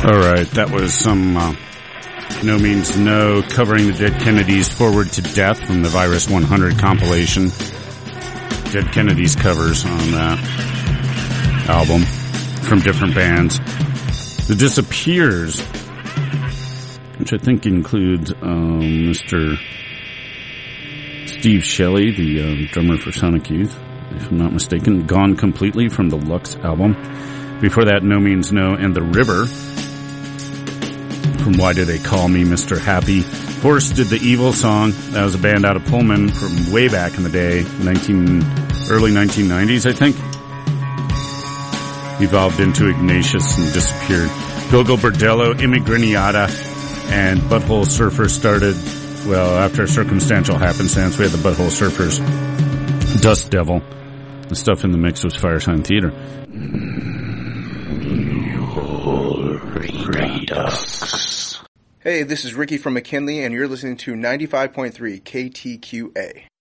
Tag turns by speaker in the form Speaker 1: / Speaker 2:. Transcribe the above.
Speaker 1: All right, that was some No Means No covering the Dead Kennedys' Forward to Death from the Virus 100 compilation. Dead Kennedys covers on that album from different bands. The Disappears, which I think includes Mr. Steve Shelley, the drummer for Sonic Youth, if I'm not mistaken. Gone Completely from the Lux album. Before that, No Means No and The River from Why Do They Call Me Mr. Happy. Horse did the Evil song. That was a band out of Pullman from way back in the day, early 1990s, I think. Evolved into Ignatius and disappeared. Gogo Bordello, Immigraniata, and Butthole Surfer started, well, after Circumstantial Happenstance, we had the Butthole Surfers. Dust Devil. The stuff in the mix was Firesign Theater.
Speaker 2: Hey, this is Ricky from McKinley, and you're listening to 95.3 KTQA.